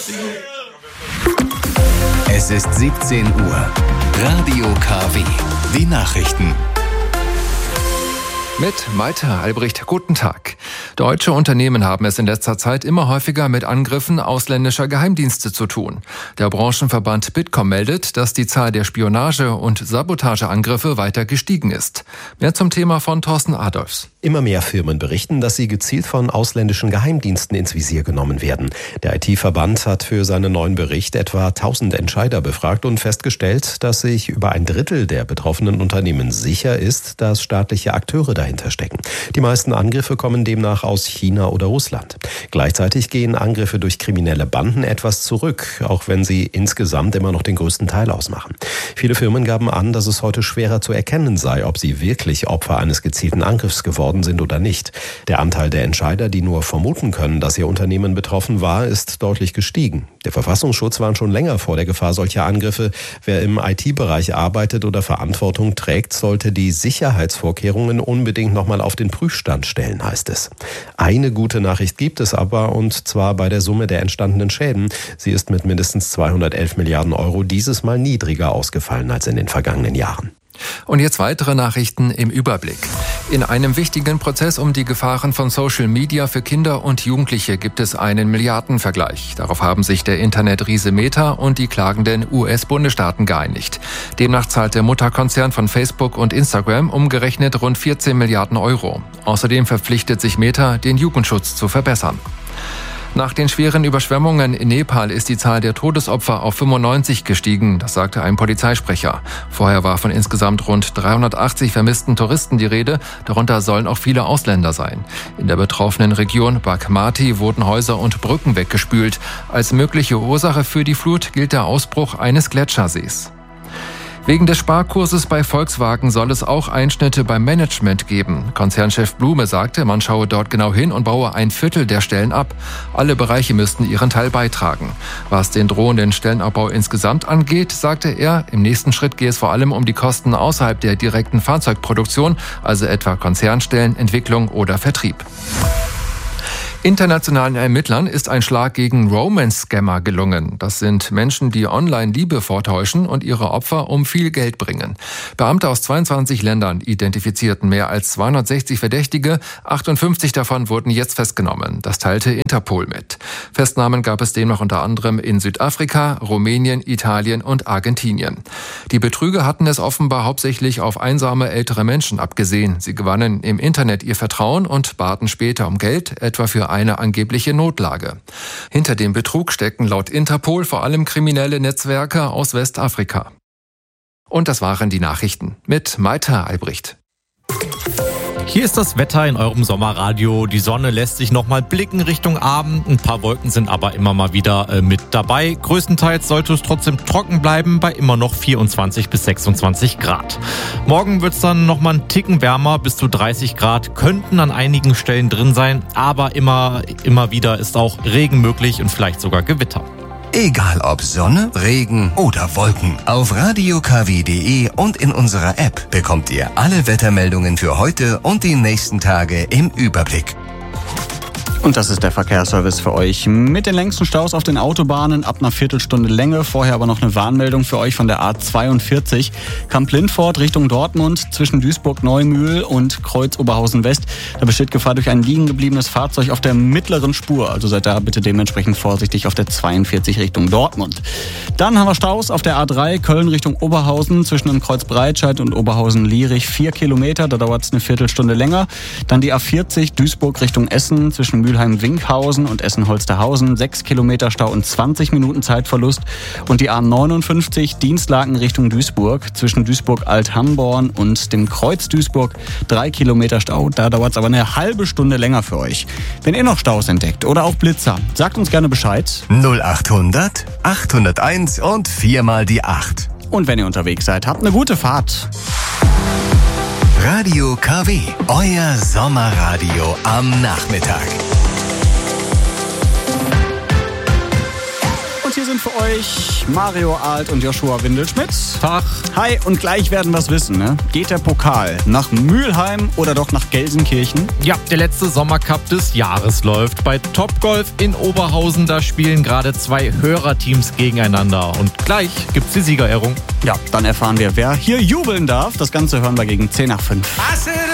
Es ist 17 Uhr. Radio KW. Die Nachrichten. Mit Malte Albrecht, guten Tag. Deutsche Unternehmen haben es in letzter Zeit immer häufiger mit Angriffen ausländischer Geheimdienste zu tun. Der Branchenverband Bitkom meldet, dass die Zahl der Spionage- und Sabotageangriffe weiter gestiegen ist. Mehr zum Thema von Thorsten Adolfs. Immer mehr Firmen berichten, dass sie gezielt von ausländischen Geheimdiensten ins Visier genommen werden. Der IT-Verband hat für seinen neuen Bericht etwa 1000 Entscheider befragt und festgestellt, dass sich über ein Drittel der betroffenen Unternehmen sicher ist, dass staatliche Akteure dahinter stecken. Die meisten Angriffe kommen demnach aus China oder Russland. Gleichzeitig gehen Angriffe durch kriminelle Banden etwas zurück, auch wenn sie insgesamt immer noch den größten Teil ausmachen. Viele Firmen gaben an, dass es heute schwerer zu erkennen sei, ob sie wirklich Opfer eines gezielten Angriffs geworden sind oder nicht. Der Anteil der Entscheider, die nur vermuten können, dass ihr Unternehmen betroffen war, ist deutlich gestiegen. Der Verfassungsschutz warnt schon länger vor der Gefahr solcher Angriffe. Wer im IT-Bereich arbeitet oder Verantwortung trägt, sollte die Sicherheitsvorkehrungen unbedingt nochmal auf den Prüfstand stellen, heißt es. Eine gute Nachricht gibt es aber, und zwar bei der Summe der entstandenen Schäden. Sie ist mit mindestens 211 Milliarden Euro dieses Mal niedriger ausgefallen als in den vergangenen Jahren. Und jetzt weitere Nachrichten im Überblick. In einem wichtigen Prozess um die Gefahren von Social Media für Kinder und Jugendliche gibt es einen Milliardenvergleich. Darauf haben sich der Internetriese Meta und die klagenden US-Bundesstaaten geeinigt. Demnach zahlt der Mutterkonzern von Facebook und Instagram umgerechnet rund 14 Milliarden Euro. Außerdem verpflichtet sich Meta, den Jugendschutz zu verbessern. Nach den schweren Überschwemmungen in Nepal ist die Zahl der Todesopfer auf 95 gestiegen, das sagte ein Polizeisprecher. Vorher war von insgesamt rund 380 vermissten Touristen die Rede, darunter sollen auch viele Ausländer sein. In der betroffenen Region Bagmati wurden Häuser und Brücken weggespült. Als mögliche Ursache für die Flut gilt der Ausbruch eines Gletschersees. Wegen des Sparkurses bei Volkswagen soll es auch Einschnitte beim Management geben. Konzernchef Blume sagte, man schaue dort genau hin und baue ein Viertel der Stellen ab. Alle Bereiche müssten ihren Teil beitragen. Was den drohenden Stellenabbau insgesamt angeht, sagte er, im nächsten Schritt gehe es vor allem um die Kosten außerhalb der direkten Fahrzeugproduktion, also etwa Konzernstellen, Entwicklung oder Vertrieb. Internationalen Ermittlern ist ein Schlag gegen Romance-Scammer gelungen. Das sind Menschen, die online Liebe vortäuschen und ihre Opfer um viel Geld bringen. Beamte aus 22 Ländern identifizierten mehr als 260 Verdächtige. 58 davon wurden jetzt festgenommen. Das teilte Interpol mit. Festnahmen gab es demnach unter anderem in Südafrika, Rumänien, Italien und Argentinien. Die Betrüger hatten es offenbar hauptsächlich auf einsame ältere Menschen abgesehen. Sie gewannen im Internet ihr Vertrauen und baten später um Geld, etwa für eine angebliche Notlage. Hinter dem Betrug stecken laut Interpol vor allem kriminelle Netzwerke aus Westafrika. Und das waren die Nachrichten mit Malte Albrecht. Hier ist das Wetter in eurem Sommerradio. Die Sonne lässt sich nochmal blicken Richtung Abend. Ein paar Wolken sind aber immer mal wieder mit dabei. Größtenteils sollte es trotzdem trocken bleiben bei immer noch 24 bis 26 Grad. Morgen wird es dann nochmal einen Ticken wärmer. Bis zu 30 Grad könnten an einigen Stellen drin sein. Aber immer wieder ist auch Regen möglich und vielleicht sogar Gewitter. Egal ob Sonne, Regen oder Wolken. Auf radiokw.de und in unserer App bekommt ihr alle Wettermeldungen für heute und die nächsten Tage im Überblick. Und das ist der Verkehrsservice für euch. Mit den längsten Staus auf den Autobahnen ab einer Viertelstunde Länge. Vorher aber noch eine Warnmeldung für euch von der A42. Kamp-Lindfort Richtung Dortmund zwischen Duisburg-Neumühl und Kreuz-Oberhausen-West. Da besteht Gefahr durch ein liegen gebliebenes Fahrzeug auf der mittleren Spur. Also seid da bitte dementsprechend vorsichtig auf der 42 Richtung Dortmund. Dann haben wir Staus auf der A3 Köln Richtung Oberhausen zwischen dem Kreuz Breitscheid und Oberhausen-Lierich 4 Kilometer. Da dauert es eine Viertelstunde länger. Dann die A40 Duisburg Richtung Essen zwischen Mülheim-Winkhausen und Essen-Holsterhausen, 6 Kilometer Stau und 20 Minuten Zeitverlust. Und die A59 Dienstlaken Richtung Duisburg zwischen Duisburg-Alt-Hamborn und dem Kreuz Duisburg, 3 Kilometer Stau. Da dauert es aber eine halbe Stunde länger für euch. Wenn ihr noch Staus entdeckt oder auch Blitzer, sagt uns gerne Bescheid. 0800 801 und 4 mal die 8. Und wenn ihr unterwegs seid, habt eine gute Fahrt. Radio KW, euer Sommerradio am Nachmittag. hier sind für euch Mario Alt und Joshua Windelschmidt. Tag. Hi, und gleich werden wir es wissen, ne? Geht der Pokal nach Mülheim oder doch nach Gelsenkirchen? Ja, der letzte Sommercup des Jahres läuft. Bei Topgolf in Oberhausen, da spielen gerade 2 Hörerteams gegeneinander. Und gleich gibt's die Siegerehrung. Ja, dann erfahren wir, wer hier jubeln darf. Das Ganze hören wir gegen 10 nach 5.